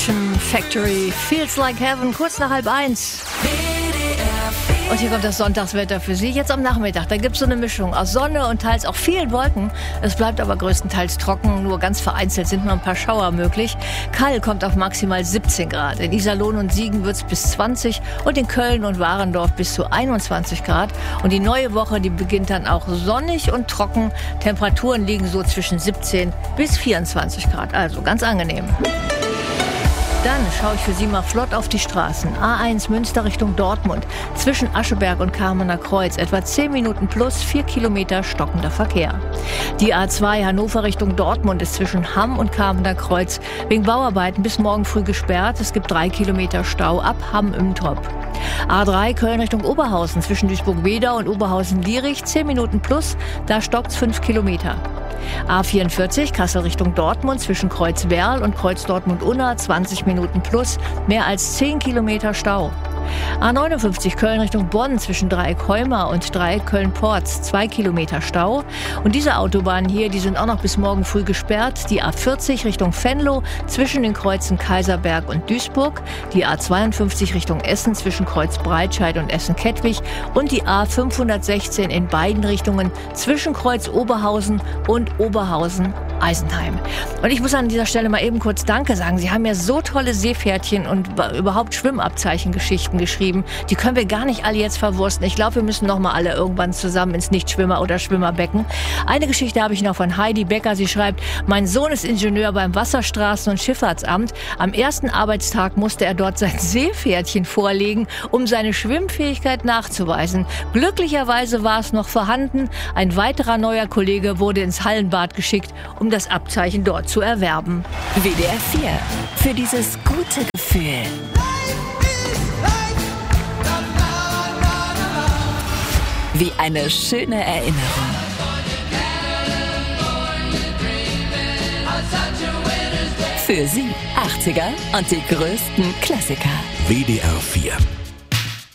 Factory, Feels Like Heaven, kurz nach 12:30. Und hier kommt das Sonntagswetter für Sie jetzt am Nachmittag. Da gibt es so eine Mischung aus Sonne und teils auch vielen Wolken. Es bleibt aber größtenteils trocken, nur ganz vereinzelt sind noch ein paar Schauer möglich. Kall kommt auf maximal 17 Grad. In Iserlohn und Siegen wird es bis 20 und in Köln und Warendorf bis zu 21 Grad. Und die neue Woche, die beginnt dann auch sonnig und trocken. Temperaturen liegen so zwischen 17 bis 24 Grad, also ganz angenehm. Dann schaue ich für Sie mal flott auf die Straßen. A1 Münster Richtung Dortmund. Zwischen Ascheberg und Kamener Kreuz etwa 10 Minuten plus 4 Kilometer stockender Verkehr. Die A2 Hannover Richtung Dortmund ist zwischen Hamm und Kamener Kreuz wegen Bauarbeiten bis morgen früh gesperrt. Es gibt 3 Kilometer Stau ab Hamm-Ümtrop. A3 Köln Richtung Oberhausen zwischen Duisburg-Wedau und Oberhausen-Lierich 10 Minuten plus, da stockt's 5 Kilometer. A44 Kassel Richtung Dortmund zwischen Kreuz-Werl und Kreuz-Dortmund-Unna 20 Minuten plus, mehr als 10 Kilometer Stau. A59 Köln Richtung Bonn zwischen Dreieck-Heumar und Dreieck-Köln-Porz 2 Kilometer Stau. Und diese Autobahnen hier, die sind auch noch bis morgen früh gesperrt. Die A40 Richtung Venlo zwischen den Kreuzen Kaiserberg und Duisburg. Die A52 Richtung Essen zwischen Kreuz Breitscheid und Essen-Kettwig. Und die A516 in beiden Richtungen zwischen Kreuz Oberhausen und Oberhausen-Eisenheim. Und ich muss an dieser Stelle mal eben kurz Danke sagen. Sie haben ja so tolle Seepferdchen und überhaupt Schwimmabzeichengeschichten geschrieben. Die können wir gar nicht alle jetzt verwursten. Ich glaube, wir müssen noch mal alle irgendwann zusammen ins Nichtschwimmer- oder Schwimmerbecken. Eine Geschichte habe ich noch von Heidi Becker. Sie schreibt, mein Sohn ist Ingenieur beim Wasserstraßen- und Schifffahrtsamt. Am ersten Arbeitstag musste er dort sein Seepferdchen vorlegen, um seine Schwimmfähigkeit nachzuweisen. Glücklicherweise war es noch vorhanden. Ein weiterer neuer Kollege wurde ins Hallenbad geschickt, um das Abzeichen dort zu erwerben. WDR 4. Für dieses gute Gefühl. Wie eine schöne Erinnerung. Für Sie 80er und die größten Klassiker. WDR 4.